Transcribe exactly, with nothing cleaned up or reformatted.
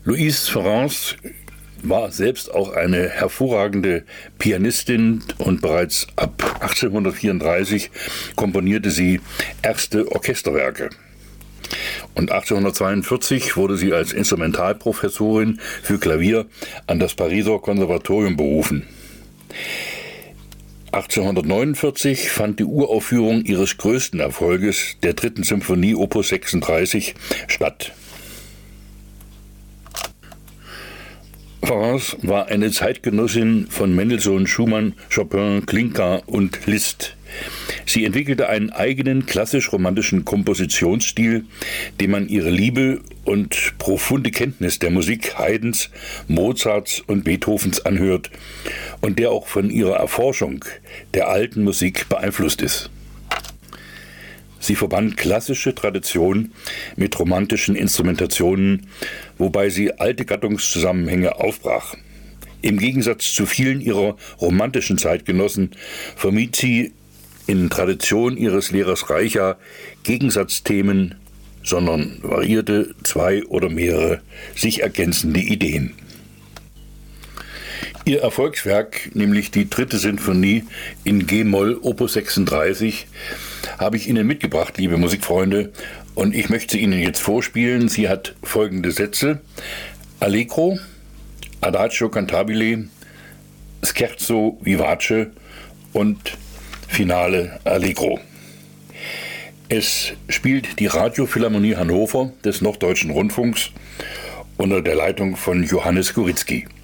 Louise France war selbst auch eine hervorragende Pianistin und bereits ab achtzehnhundertvierunddreißig komponierte sie erste Orchesterwerke. Und achtzehnhundertzweiundvierzig wurde sie als Instrumentalprofessorin für Klavier an das Pariser Konservatorium berufen. achtzehnhundertneunundvierzig fand die Uraufführung ihres größten Erfolges, der dritten Symphonie Opus sechsunddreißig, statt. France war eine Zeitgenossin von Mendelssohn, Schumann, Chopin, Glinka und Liszt. Sie entwickelte einen eigenen klassisch-romantischen Kompositionsstil, dem man ihre Liebe und profunde Kenntnis der Musik Haydns, Mozarts und Beethovens anhört und der auch von ihrer Erforschung der alten Musik beeinflusst ist. Sie verband klassische Tradition mit romantischen Instrumentationen, wobei sie alte Gattungszusammenhänge aufbrach. Im Gegensatz zu vielen ihrer romantischen Zeitgenossen vermied sie in Tradition ihres Lehrers Reicha Gegensatzthemen, sondern variierte zwei oder mehrere sich ergänzende Ideen. Ihr Erfolgswerk, nämlich die dritte Sinfonie in G-Moll Opus sechsunddreißig, habe ich Ihnen mitgebracht, liebe Musikfreunde, und ich möchte Ihnen jetzt vorspielen. Sie hat folgende Sätze: Allegro, Adagio cantabile, Scherzo vivace und Finale Allegro. Es spielt die Radiophilharmonie Hannover des Norddeutschen Rundfunks unter der Leitung von Johannes Goritzky.